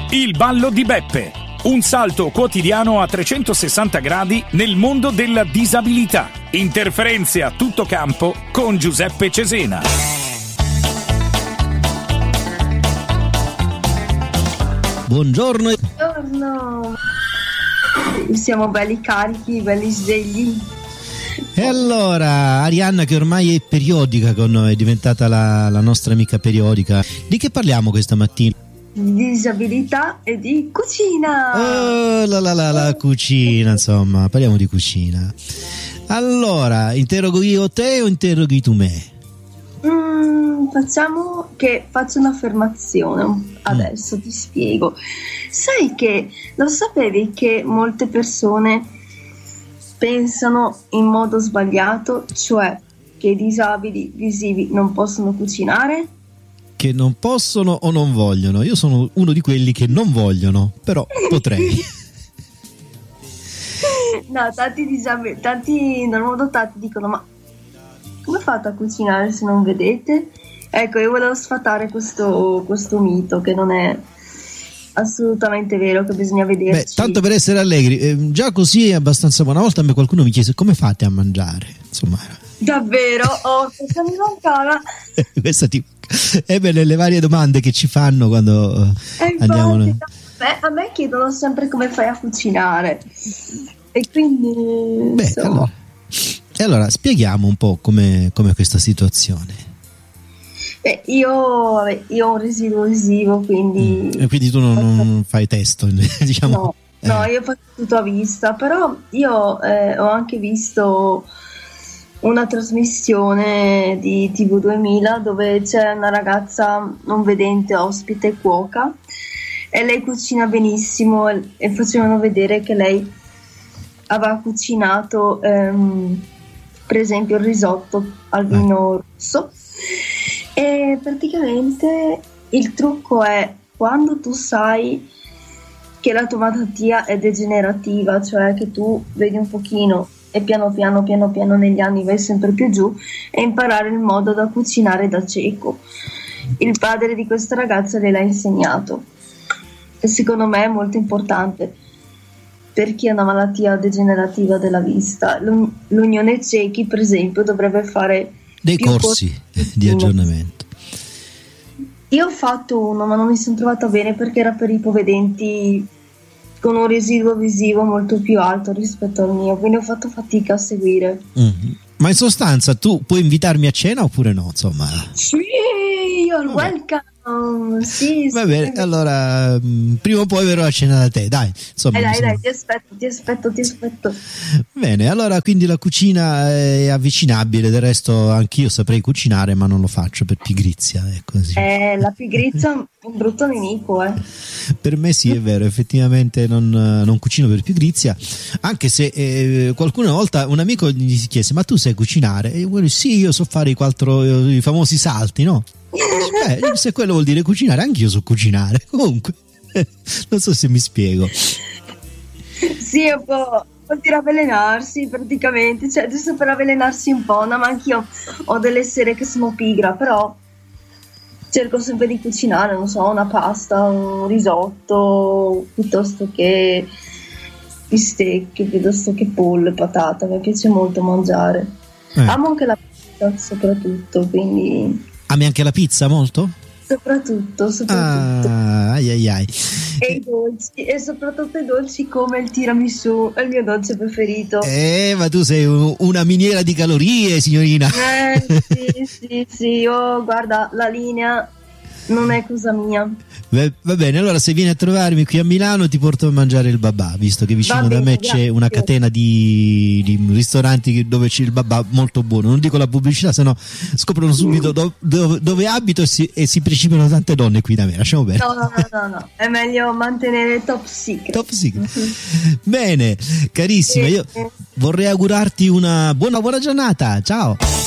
Il ballo di Beppe. Un salto quotidiano a 360 gradi nel mondo della disabilità. Interferenze a tutto campo con Giuseppe Cesena. Buongiorno. Buongiorno. Siamo belli carichi, belli svegli. E allora, Arianna, che ormai è periodica con noi, è diventata la nostra amica periodica. Di che parliamo questa mattina? Di disabilità e di cucina. Oh, la cucina, insomma, parliamo di cucina. Allora, interrogo io te o interroghi tu me? Facciamo che faccio un'affermazione. Adesso ti spiego. Sai che lo sapevi che molte persone pensano in modo sbagliato, cioè che i disabili visivi non possono cucinare? Che non possono o non vogliono? Io sono uno di quelli che non vogliono, però potrei. No, tanti disabili, tanti normodotati dicono: ma come fate a cucinare se non vedete? Ecco, io volevo sfatare questo mito che non è assolutamente vero, che bisogna vederci. Beh, tanto per essere allegri, già così è abbastanza buona. Una volta qualcuno mi chiese come fate a mangiare, insomma. Davvero? Oh, cosa mi mancava? Questa tipo le varie domande che ci fanno quando andiamo. A me chiedono sempre come fai a cucinare e quindi allora spieghiamo un po' come questa situazione. Io ho un residuo visivo, quindi e quindi tu non fai testo, diciamo. No, io faccio tutto a vista, però io ho anche visto una trasmissione di TV 2000 dove c'è una ragazza non vedente, ospite cuoca, e lei cucina benissimo e facevano vedere che lei aveva cucinato per esempio il risotto al vino rosso, e praticamente il trucco è quando tu sai che la tua malattia è degenerativa, cioè che tu vedi un pochino e piano piano negli anni vai sempre più giù, e imparare il modo da cucinare da cieco. Il padre di questa ragazza le l'ha insegnato e secondo me è molto importante per chi ha una malattia degenerativa della vista. L'Unione Ciechi, per esempio, dovrebbe fare dei corsi di aggiornamento. Io ho fatto uno, ma non mi sono trovata bene perché era per ipovedenti con un residuo visivo molto più alto rispetto al mio, quindi ho fatto fatica a seguire. Ma in sostanza tu puoi invitarmi a cena oppure no, insomma? Sì, you're welcome. Sì, va bene, allora prima o poi verrò a cena da te, dai, insomma. Dai, ti aspetto. Bene, allora quindi la cucina è avvicinabile, del resto anch'io saprei cucinare, ma non lo faccio per pigrizia, è così. La pigrizia è un brutto nemico, Per me sì, è vero, effettivamente non cucino per pigrizia, anche se qualcuno una volta, un amico gli si chiese: ma tu sai cucinare? E io sì, io so fare i famosi salti, no? Se quello vuol dire cucinare, anche io so cucinare. Comunque non so se mi spiego. Sì, vuol dire avvelenarsi praticamente, cioè giusto per avvelenarsi un po', no? Ma anch'io ho delle sere che sono pigra, però cerco sempre di cucinare, non so, una pasta, un risotto, piuttosto che bistecche, piuttosto che pollo e patata. Mi piace molto mangiare. Amo anche la pizza soprattutto, quindi... Ami anche la pizza molto? Soprattutto. Ai. E i dolci, e soprattutto i dolci come il tiramisù, è il mio dolce preferito. Ma tu sei una miniera di calorie, signorina. Sì, guarda, la linea non è cosa mia. Va bene, allora se vieni a trovarmi qui a Milano ti porto a mangiare il babà, visto che vicino da me c'è una catena di ristoranti dove c'è il babà molto buono. Non dico la pubblicità, sennò scoprono subito dove abito e si precipitano tante donne qui da me. Lasciamo bene. No, è meglio mantenere top secret. Bene, carissima, io vorrei augurarti una buona giornata. Ciao.